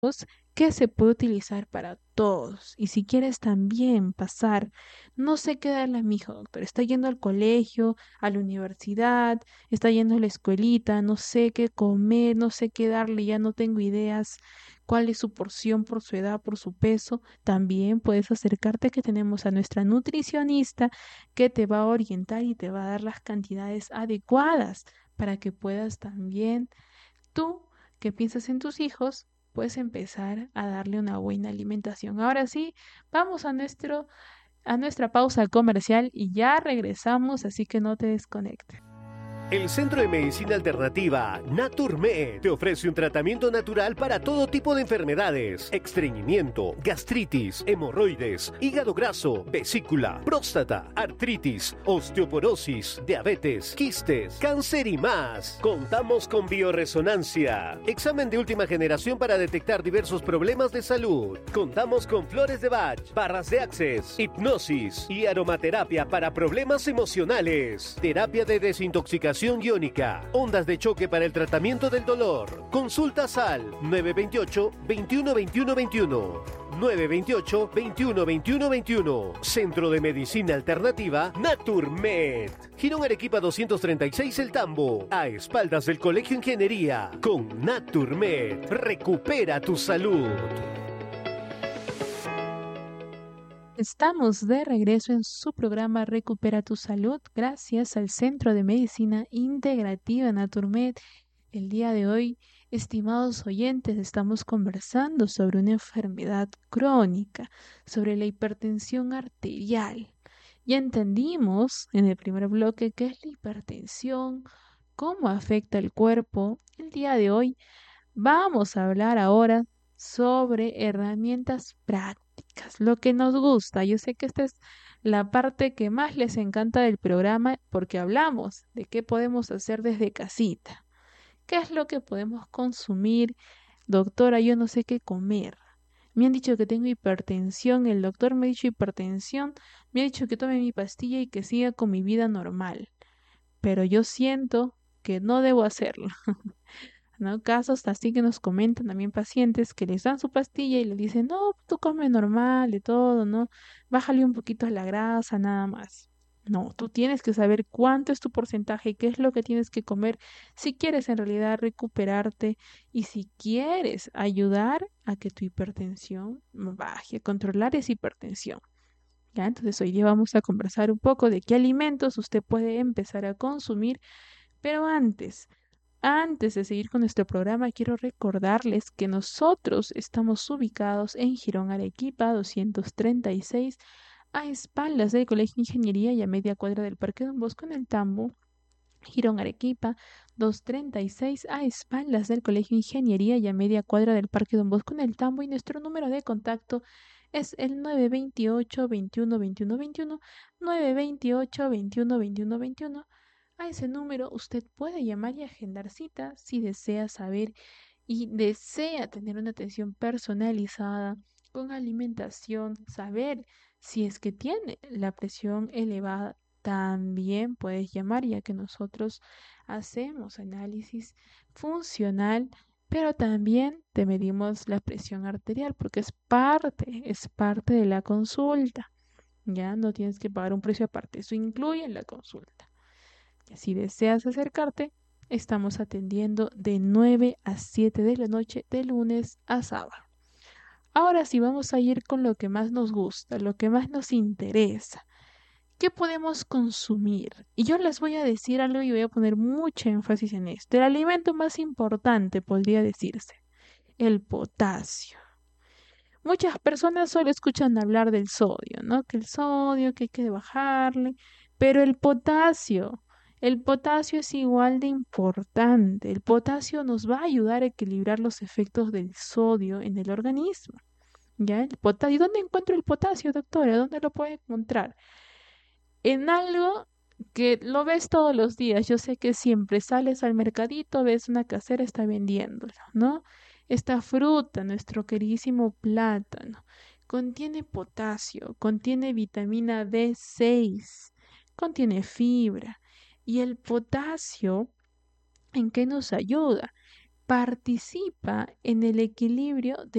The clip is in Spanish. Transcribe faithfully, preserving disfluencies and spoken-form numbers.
que se puede utilizar para todos. Y si quieres también pasar, no sé qué darle a mi hijo, doctor. Está yendo al colegio, a la universidad, está yendo a la escuelita, no sé qué comer, no sé qué darle, ya no tengo ideas cuál es su porción por su edad, por su peso. También puedes acercarte que tenemos a nuestra nutricionista que te va a orientar y te va a dar las cantidades adecuadas para que puedas también tú que piensas en tus hijos, puedes empezar a darle una buena alimentación. Ahora sí, vamos a nuestro a nuestra pausa comercial y ya regresamos, así que no te desconectes. El Centro de Medicina Alternativa Naturmed te ofrece un tratamiento natural para todo tipo de enfermedades: estreñimiento, gastritis, hemorroides, hígado graso, vesícula, próstata, artritis, osteoporosis, diabetes, quistes, cáncer y más. Contamos con bioresonancia, examen de última generación para detectar diversos problemas de salud. Contamos con flores de Bach, barras de Access, hipnosis y aromaterapia para problemas emocionales, terapia de desintoxicación iónica, ondas de choque para el tratamiento del dolor. Consultas al nueve dos ocho, veintiuno, veintiuno, veintiuno. nueve dos ocho, veintiuno, veintiuno, veintiuno. Centro de Medicina Alternativa Naturmed. Girón Arequipa doscientos treinta y seis El Tambo, a espaldas del Colegio Ingeniería. Con Naturmed, recupera tu salud. Estamos de regreso en su programa Recupera tu Salud gracias al Centro de Medicina Integrativa Naturmed. El día de hoy, estimados oyentes, estamos conversando sobre una enfermedad crónica, sobre la hipertensión arterial. Ya entendimos en el primer bloque qué es la hipertensión, cómo afecta el cuerpo. El día de hoy vamos a hablar ahora sobre herramientas prácticas, lo que nos gusta. Yo sé que esta es la parte que más les encanta del programa porque hablamos de qué podemos hacer desde casita. ¿Qué es lo que podemos consumir? Doctora, yo no sé qué comer. Me han dicho que tengo hipertensión, el doctor me ha dicho hipertensión, me ha dicho que tome mi pastilla y que siga con mi vida normal, pero yo siento que no debo hacerlo. ¿No? Casos así que nos comentan también pacientes que les dan su pastilla y le dicen, no, tú come normal, de todo, ¿no? Bájale un poquito a la grasa, nada más. No, tú tienes que saber cuánto es tu porcentaje y qué es lo que tienes que comer si quieres en realidad recuperarte y si quieres ayudar a que tu hipertensión baje, a controlar esa hipertensión. ¿Ya? Entonces hoy día vamos a conversar un poco de qué alimentos usted puede empezar a consumir, pero antes, antes de seguir con nuestro programa, quiero recordarles que nosotros estamos ubicados en Girón Arequipa doscientos treinta y seis, a espaldas del Colegio de Ingeniería y a media cuadra del Parque Don Bosco en el Tambo. Girón Arequipa doscientos treinta y seis, a espaldas del Colegio de Ingeniería y a media cuadra del Parque Don Bosco en el Tambo. Y nuestro número de contacto es el nueve dos ocho, veintiuno, veintiuno, veintiuno, nueve dos ocho, veintiuno, veintiuno, veintiuno. A ese número usted puede llamar y agendar cita si desea saber y desea tener una atención personalizada con alimentación, saber si es que tiene la presión elevada. También puedes llamar ya que nosotros hacemos análisis funcional, pero también te medimos la presión arterial porque es parte, es parte de la consulta. Ya no tienes que pagar un precio aparte, eso incluye la consulta. Si deseas acercarte, estamos atendiendo de nueve a siete de la noche de lunes a sábado. Ahora sí vamos a ir con lo que más nos gusta, lo que más nos interesa. ¿Qué podemos consumir? Y yo les voy a decir algo y voy a poner mucho énfasis en esto. El alimento más importante podría decirse, el potasio. Muchas personas solo escuchan hablar del sodio, ¿no? Que el sodio, que hay que bajarle, pero el potasio, el potasio es igual de importante. El potasio nos va a ayudar a equilibrar los efectos del sodio en el organismo. ¿Ya? El potasio, ¿dónde encuentro el potasio, doctora? ¿Dónde lo puedo encontrar? En algo que lo ves todos los días. Yo sé que siempre sales al mercadito, ves una casera, está vendiéndolo, ¿no? Esta fruta, nuestro queridísimo plátano, contiene potasio, contiene vitamina B seis, contiene fibra. Y el potasio, ¿en qué nos ayuda? Participa en el equilibrio de